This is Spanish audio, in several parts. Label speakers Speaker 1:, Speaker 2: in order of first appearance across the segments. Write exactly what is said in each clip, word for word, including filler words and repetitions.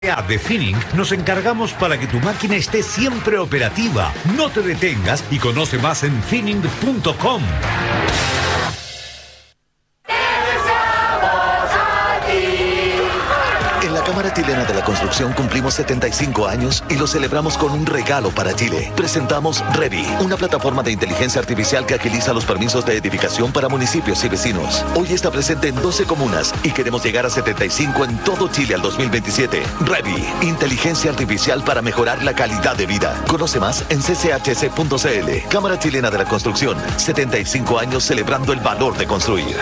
Speaker 1: De Finning nos encargamos para que tu máquina esté siempre operativa. No te detengas y conoce más en finning punto com.
Speaker 2: En la Cámara Chilena de la Construcción cumplimos setenta y cinco años y lo celebramos con un regalo para Chile. Presentamos Revi, una plataforma de inteligencia artificial que agiliza los permisos de edificación para municipios y vecinos. Hoy está presente en doce comunas y queremos llegar a setenta y cinco en todo Chile al dos mil veintisiete. Revi, inteligencia artificial para mejorar la calidad de vida. Conoce más en c c h c punto c l. Cámara Chilena de la Construcción, setenta y cinco años celebrando el valor de construir.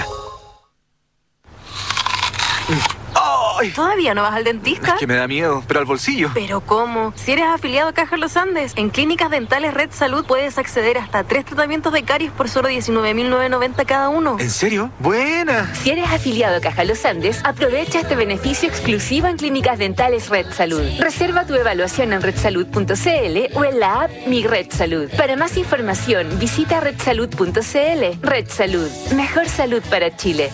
Speaker 3: ¿Todavía no vas al dentista?
Speaker 4: Es que me da miedo, pero al bolsillo.
Speaker 3: ¿Pero cómo? Si eres afiliado a Caja Los Andes, en Clínicas Dentales Red Salud puedes acceder hasta tres tratamientos de caries por solo diecinueve mil novecientos noventa cada uno.
Speaker 4: ¿En serio? ¡Buena!
Speaker 5: Si eres afiliado a Caja Los Andes, aprovecha este beneficio exclusivo en Clínicas Dentales Red Salud. Reserva tu evaluación en red salud punto c l o en la app Mi Red Salud. Para más información, visita red salud punto c l. Red Salud. Mejor salud para Chile.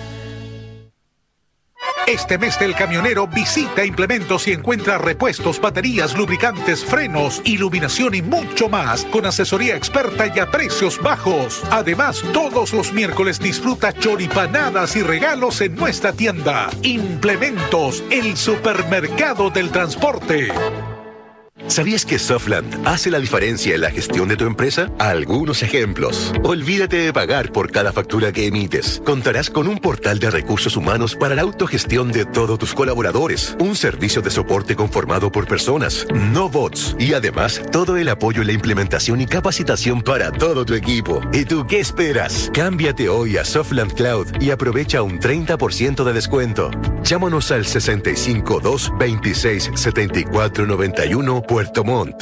Speaker 6: Este mes del camionero visita Implementos y encuentra repuestos, baterías, lubricantes, frenos, iluminación y mucho más con asesoría experta y a precios bajos. Además, todos los miércoles disfruta choripanadas y regalos en nuestra tienda. Implementos, el supermercado del transporte.
Speaker 7: ¿Sabías que Softland hace la diferencia en la gestión de tu empresa? Algunos ejemplos. Olvídate de pagar por cada factura que emites. Contarás con un portal de recursos humanos para la autogestión de todos tus colaboradores. Un servicio de soporte conformado por personas, no bots. Y además, todo el apoyo en la implementación y capacitación para todo tu equipo. ¿Y tú qué esperas? Cámbiate hoy a Softland Cloud y aprovecha un treinta por ciento de descuento. Llámanos al sesenta y cinco, dos, veintiséis, setenta y cuatro, noventa y uno Puerto Montt.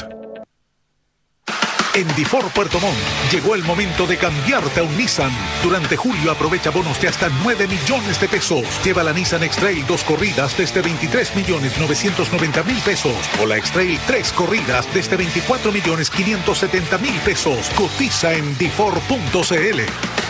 Speaker 6: En Difor Puerto Montt llegó el momento de cambiarte a un Nissan. Durante julio aprovecha bonos de hasta nueve millones de pesos. Lleva la Nissan X-Trail dos corridas desde veintitrés millones novecientos noventa mil pesos o la X-Trail tres corridas desde veinticuatro millones quinientos setenta mil pesos. Cotiza en difor punto c l.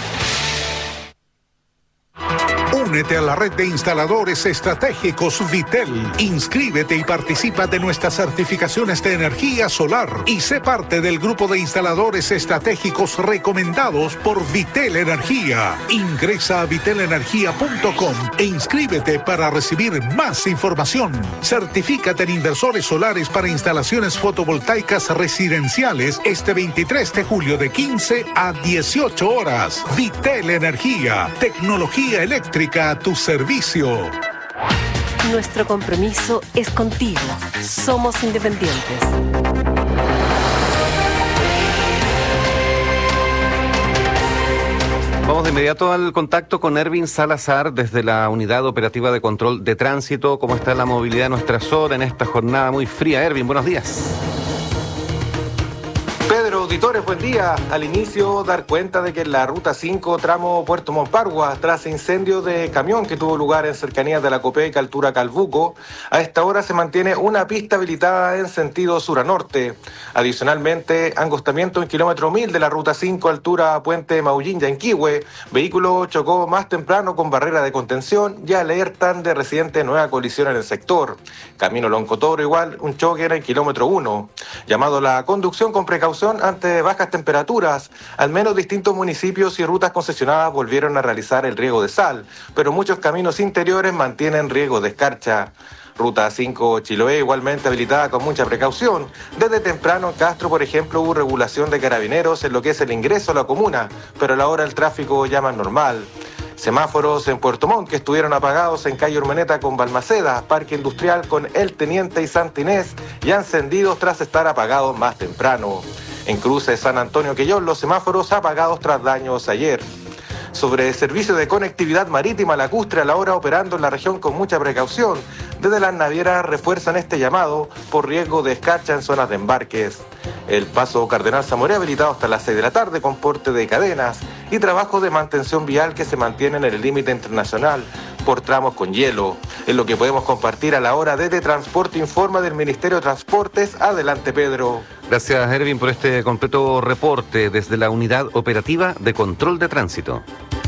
Speaker 6: Únete a la red de instaladores estratégicos Vitel. Inscríbete y participa de nuestras certificaciones de energía solar y sé parte del grupo de instaladores estratégicos recomendados por Vitel Energía. Ingresa a vitel energía punto com e inscríbete para recibir más información. Certifícate en inversores solares para instalaciones fotovoltaicas residenciales este veintitrés de julio de quince a dieciocho horas. Vitel Energía, tecnología eléctrica a tu servicio.
Speaker 8: Nuestro compromiso es contigo. Somos independientes.
Speaker 9: Vamos de inmediato al contacto con Ervin Salazar desde la Unidad Operativa de Control de Tránsito. ¿Cómo está la movilidad en nuestra zona en esta jornada muy fría? Ervin, buenos días.
Speaker 10: Pedro, auditores, buen día. Al inicio, dar cuenta de que en la ruta cinco, tramo Puerto Monpargua, tras incendio de camión que tuvo lugar en cercanías de la Copec, altura Calbuco, a esta hora se mantiene una pista habilitada en sentido sur a norte. Adicionalmente, angostamiento en kilómetro mil de la ruta cinco, altura Puente Maullín, Yanquihue. Vehículo chocó más temprano con barrera de contención y alertan de residente nueva colisión en el sector. Camino Loncotoro, igual, un choque en el kilómetro uno. Llamado a la conducción con precaución ante bajas temperaturas. Al menos distintos municipios y rutas concesionadas volvieron a realizar el riego de sal, pero muchos caminos interiores mantienen riego de escarcha. Ruta cinco Chiloé igualmente habilitada con mucha precaución. Desde temprano en Castro, por ejemplo, hubo regulación de carabineros en lo que es el ingreso a la comuna, pero a la hora el tráfico ya más normal. Semáforos en Puerto Montt que estuvieron apagados en calle Urmeneta con Balmaceda, Parque Industrial con El Teniente y Santa Inés, ya encendidos tras estar apagados más temprano. En Cruces San Antonio Quellón, los semáforos apagados tras daños ayer. Sobre servicio de conectividad marítima lacustre a la hora operando en la región con mucha precaución. Desde las navieras refuerzan este llamado por riesgo de escarcha en zonas de embarques. El paso Cardenal Zamoré habilitado hasta las seis de la tarde con porte de cadenas y trabajos de mantención vial que se mantienen en el límite internacional por tramos con hielo. Es lo que podemos compartir a la hora de Transporte Informa del Ministerio de Transportes. Adelante, Pedro.
Speaker 9: Gracias, Ervin, por este completo reporte desde la Unidad Operativa de Control de Tránsito.